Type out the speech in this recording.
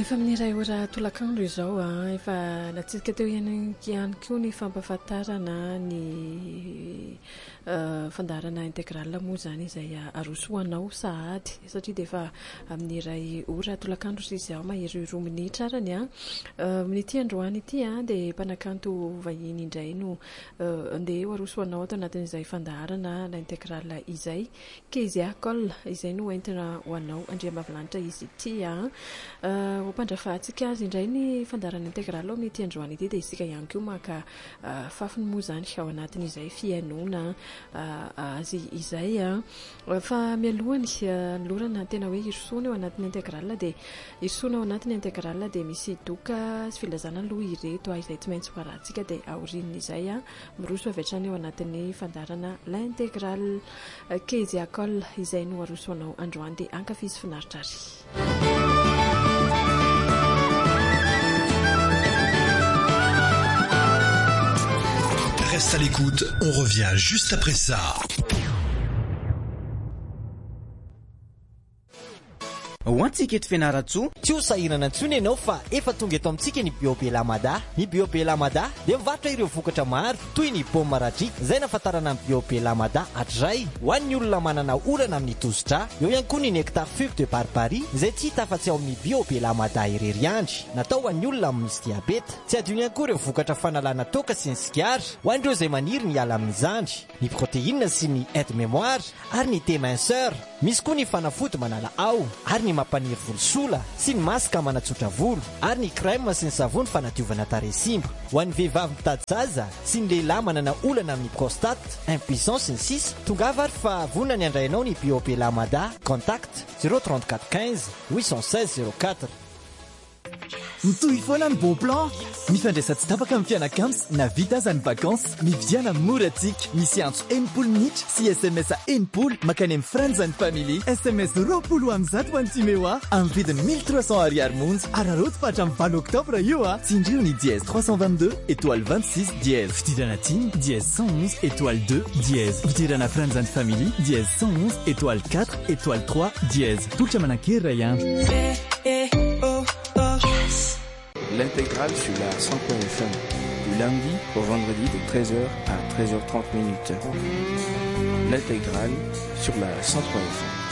Efa amin'iray ora tolakandro izao efa natsika teo ihany koa ny fampahafantarana ny fandarana intégrale moa zany izay arosoanao sahady satria dia efa amin'iray ora tolakandro izy ao mahery 2 minitra arany minity androany ity dia mpanakanto vahiny indray no andeha arosoanao ato anatin'izay fandarana na intégrale izay Keziakol izay no entina ho anao Andriambavilanitra izy ity ho mpandrafahantsika azy indray ny fandarana intégrale ao amin'ity androany ity dia isika ihany koa maka fafiny moa zany ao anatin'izay fiainona azy izay fa mialohany lorana tena hoe irosoana ao anatin'ny intégrale dia irosoana ao anatin'ny intégrale dia misy doka sy filazana aloha ireto izay tsy maintsy parahantsika dia aorian'izay miroso avy hatrany ao anatin'ny fandarana l'intégrale Keziakol izay no arosoanao androany dia ankafizy finaritra ary. Reste à l'écoute, on revient juste après ça. Hoantsika eto Fianaratsoa, tsy ho sahirana intsony ianao fa efa tonga eto amintsika ny Biobelamada. Ny Biobelamada dia mivarotra ireo vokatra maro toy ny paoma maradry izay nafatarana amin'ny Biobelamada hatray ho an'ny olona manana orana amin'ny tosidra. Eo ihany koa ny nectar fube de barbarie izay tsy hita afa-tsy ao amin'ny Biobelamada irery andry, natao ho an'ny olona misy diabeta. Tsy adino ihany koa ireo vokatra fanalana toaka sy ny sigara ho an'ireo izay maniry ny ala amin'ny zandry, ny protéine sy ny aide mémoire ary ny thé minceur. Misy koa ny fanafody manala ao ary ny mampaniry volosola sy ny masaka manatsotra volo ary ny crème sy ny savony fanadiovana tarehy simba. Ho an'ny vehivavy mitady zaza sy ny lehilahy manana olana amin'ny prostate, impuissance sy ny sisa, tongava ary fa vonona ny andrainao ny Biobelamada. Contact 034 15 816 04. Mitohy foana ny bon plan, mifandraisatsy tapaka amin'ny fianakamitsy na vita aza ny vakansy, miviana moratsika. Misy antso enimpolo minitra sy SMS enimpolo makany amin'ny franja ny family. SMS 20 amin'ny 100 ho an'ny Timeoa amin'ny vidiny 1300 ariary monja. Araroto fa hatramin'ny 20 oktobra io tsindrio ny dièse 322 étoile 26 dièse. Fidirana tiny dièse 111 étoile 2 dièse. Fidirana franja ny family dièse 111 étoile 4 étoile 3 dièse. Tolotra manankery ray andro. L'intégrale sur la 100.fm du lundi au vendredi de 13h à 13h30 minutes. L'intégrale sur la 100.fm.